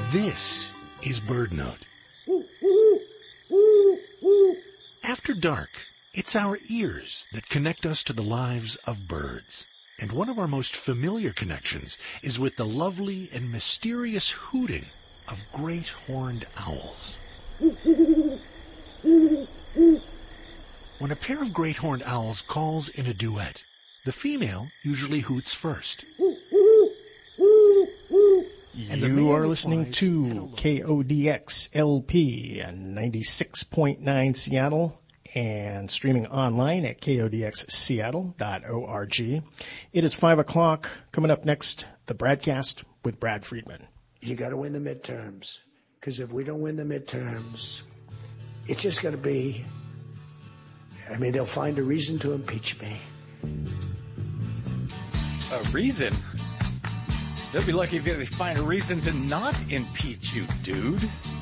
This is BirdNote. After dark, it's our ears that connect us to the lives of birds. And one of our most familiar connections is with the lovely and mysterious hooting of great horned owls. When a pair of great horned owls calls in a duet, the female usually hoots first. You are listening to KODX LP and 96.9 Seattle and streaming online at kodxseattle.org. It is 5 o'clock. Coming up next, the Bradcast with Brad Friedman. You got to win the midterms, because if we don't win the midterms, it's just going to be, they'll find a reason to impeach me. A reason? They'll be lucky if they find a reason to not impeach you, dude.